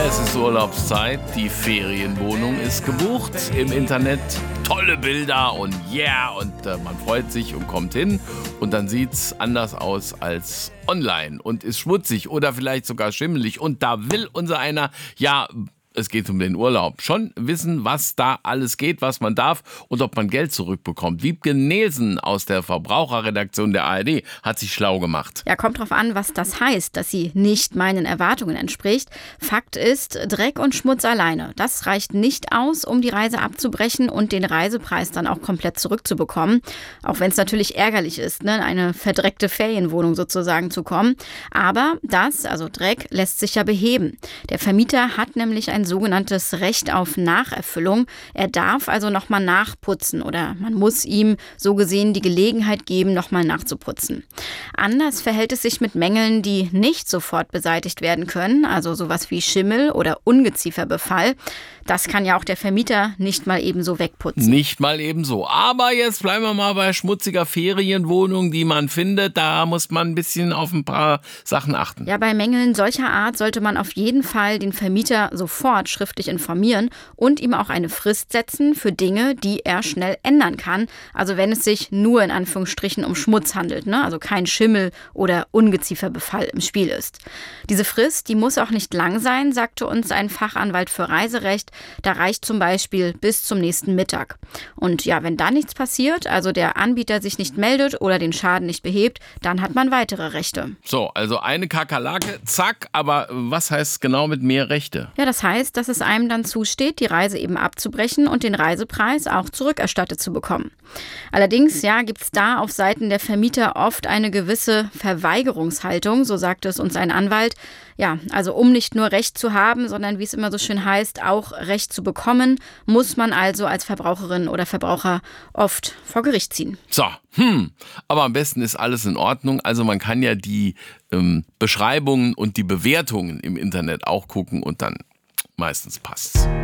Es ist Urlaubszeit, die Ferienwohnung ist gebucht, im Internet tolle Bilder und man freut sich und kommt hin und dann sieht's anders aus als online und ist schmutzig oder vielleicht sogar schimmelig und da will unser einer, es geht um den Urlaub, schon wissen, was da alles geht, was man darf und ob man Geld zurückbekommt. Wiebke Nielsen aus der Verbraucherredaktion der ARD hat sich schlau gemacht. Ja, kommt drauf an, was das heißt, dass sie nicht meinen Erwartungen entspricht. Fakt ist, Dreck und Schmutz alleine, das reicht nicht aus, um die Reise abzubrechen und den Reisepreis dann auch komplett zurückzubekommen. Auch wenn es natürlich ärgerlich ist, in eine verdreckte Ferienwohnung sozusagen zu kommen. Aber Dreck, lässt sich ja beheben. Der Vermieter hat nämlich ein sogenanntes Recht auf Nacherfüllung. Er darf also nochmal nachputzen oder man muss ihm so gesehen die Gelegenheit geben, nochmal nachzuputzen. Anders verhält es sich mit Mängeln, die nicht sofort beseitigt werden können, also sowas wie Schimmel oder Ungezieferbefall. Das kann ja auch der Vermieter nicht mal ebenso wegputzen. Nicht mal ebenso. Aber jetzt bleiben wir mal bei schmutziger Ferienwohnung, die man findet. Da muss man ein bisschen auf ein paar Sachen achten. Ja, bei Mängeln solcher Art sollte man auf jeden Fall den Vermieter sofort schriftlich informieren und ihm auch eine Frist setzen für Dinge, die er schnell ändern kann. Also wenn es sich nur in Anführungsstrichen um Schmutz handelt, also kein Schimmel oder Ungezieferbefall im Spiel ist. Diese Frist, die muss auch nicht lang sein, sagte uns ein Fachanwalt für Reiserecht. Da reicht zum Beispiel bis zum nächsten Mittag. Und wenn da nichts passiert, also der Anbieter sich nicht meldet oder den Schaden nicht behebt, dann hat man weitere Rechte. So, also eine Kakerlake, zack, aber was heißt genau mit mehr Rechte? Ja, das heißt, dass es einem dann zusteht, die Reise eben abzubrechen und den Reisepreis auch zurückerstattet zu bekommen. Allerdings, gibt es da auf Seiten der Vermieter oft eine gewisse Verweigerungshaltung, so sagte es uns ein Anwalt. Ja, also um nicht nur Recht zu haben, sondern wie es immer so schön heißt, auch Recht zu bekommen, muss man also als Verbraucherin oder Verbraucher oft vor Gericht ziehen. So, aber am besten ist alles in Ordnung. Also man kann ja die Beschreibungen und die Bewertungen im Internet auch gucken und dann meistens passt's.